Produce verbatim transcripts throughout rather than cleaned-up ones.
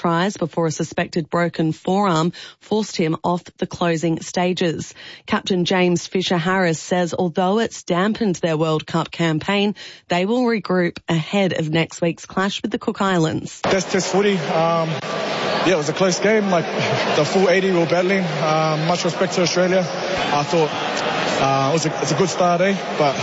tries before a suspected broken forearm forced him off the closing stages. Captain James Fisher-Harris says although it's dampened their World Cup campaign, they will regroup ahead of next week's clash with the Cook Islands. That's just footy. Um, yeah, it was a close game. Like the full eighty we were battling. Um, much respect to Australia. I thought uh, it was a, it's a good start, eh? But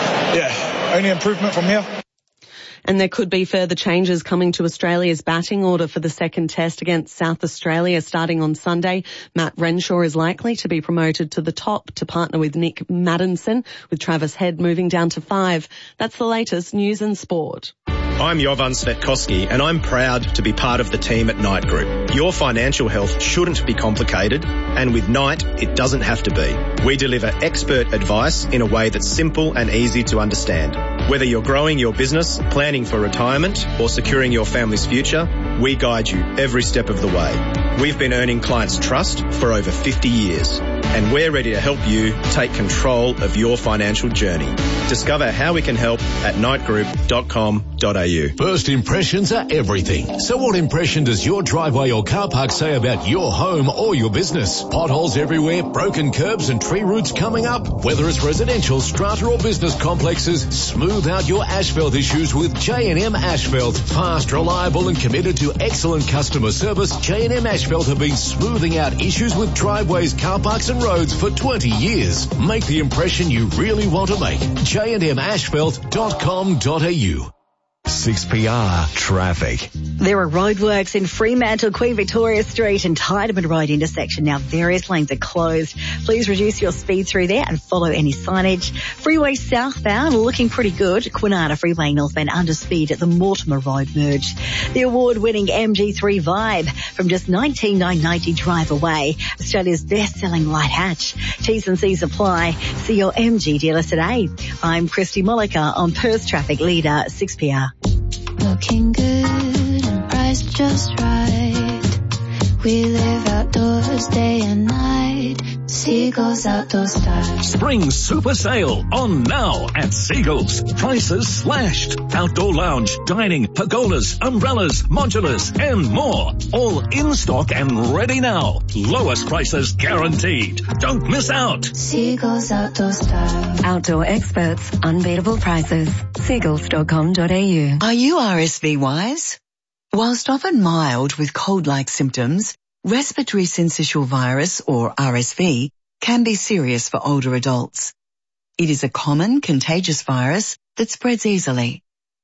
yeah, only improvement from here. And there could be further changes coming to Australia's batting order for the second test against South Australia starting on Sunday. Matt Renshaw is likely to be promoted to the top to partner with Nick Maddinson, with Travis Head moving down to five. That's the latest news and sport. I'm Jovan Svetkoski and I'm proud to be part of the team at Knight Group. Your financial health shouldn't be complicated, and with Knight, it doesn't have to be. We deliver expert advice in a way that's simple and easy to understand. Whether you're growing your business, planning for retirement, or securing your family's future, we guide you every step of the way. We've been earning clients' trust for over fifty years, and we're ready to help you take control of your financial journey. Discover how we can help at knight group dot com dot a u. First impressions are everything. So what impression does your driveway or car park say about your home or your business? Potholes everywhere, broken curbs and tree roots coming up. Whether it's residential, strata or business complexes, smooth out your asphalt issues with J and M Asphalt. Fast, reliable and committed to excellent customer service, J and M Asphalt have been smoothing out issues with driveways, car parks and roads for twenty years. Make the impression you really want to make. J and M asphalt dot com dot a u. six P R Traffic. There are roadworks in Fremantle, Queen Victoria Street and Tideman Road intersection. Now various lanes are closed. Please reduce your speed through there and follow any signage. Freeway southbound looking pretty good. Kwinana Freeway northbound under speed at the Mortimer Road merge. The award-winning M G three Vibe from just nineteen thousand nine hundred ninety drive away. Australia's best-selling light hatch. T's and C's apply. See your M G dealer today. I'm Christy Mollica on Perth Traffic Leader six P R. Looking good and priced just right. We live outdoors day and night. Seagulls Outdoor Style. Spring Super Sale on now at Seagulls. Prices slashed. Outdoor lounge, dining, pergolas, umbrellas, modulars and more. All in stock and ready now. Lowest prices guaranteed. Don't miss out. Seagulls Outdoor Style. Outdoor experts, unbeatable prices. seagulls dot com dot a u. Are you R S V wise? Whilst often mild with cold-like symptoms, respiratory syncytial virus, or R S V, can be serious for older adults. It is a common, contagious virus that spreads easily.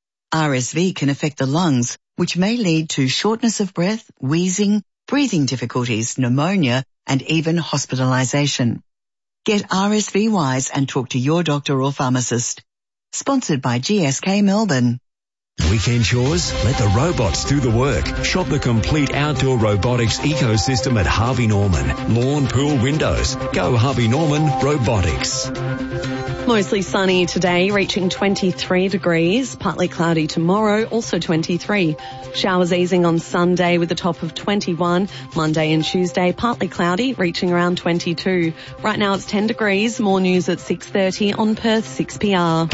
R S V can affect the lungs, which may lead to shortness of breath, wheezing, breathing difficulties, pneumonia, and even hospitalization. Get R S V wise and talk to your doctor or pharmacist. Sponsored by G S K Melbourne. Weekend chores? Let the robots do the work. Shop the complete outdoor robotics ecosystem at Harvey Norman. Lawn, pool, windows. Go Harvey Norman Robotics. Mostly sunny today, reaching twenty-three degrees. Partly cloudy tomorrow, also twenty-three. Showers easing on Sunday with a top of twenty-one. Monday and Tuesday, partly cloudy, reaching around twenty-two. Right now it's ten degrees. More news at six thirty on Perth six P R.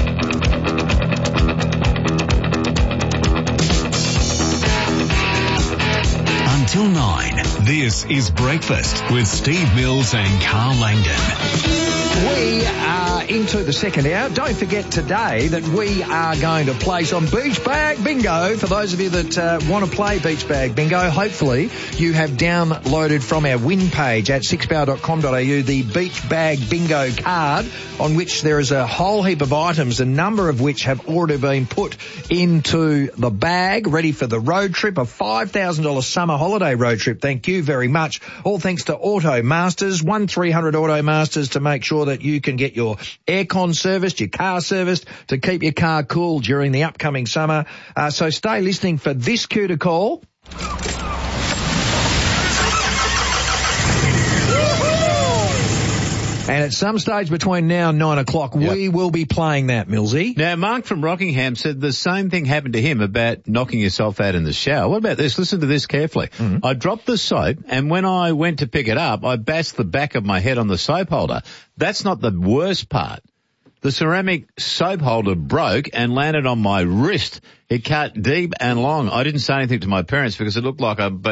Until nine, this is Breakfast with Steve Mills and Carl Langdon. We are into the second hour. Don't forget today that we are going to play some Beach Bag Bingo. For those of you that uh, want to play Beach Bag Bingo, hopefully you have downloaded from our win page at six power dot com dot a u the Beach Bag Bingo card, on which there is a whole heap of items, a number of which have already been put into the bag, ready for the road trip, a five thousand dollars summer holiday road trip. Thank you very much. All thanks to Auto Masters, one three hundred Auto Masters, to make sure that you can get your aircon serviced, your car serviced, to keep your car cool during the upcoming summer. Uh, so stay listening for this cue to call. And at some stage between now and nine o'clock, yep, we will be playing that, Millsy. Now, Mark from Rockingham said the same thing happened to him about knocking yourself out in the shower. What about this? Listen to this carefully. Mm-hmm. I dropped the soap, and when I went to pick it up, I bashed the back of my head on the soap holder. That's not the worst part. The ceramic soap holder broke and landed on my wrist. It cut deep and long. I didn't say anything to my parents because it looked like I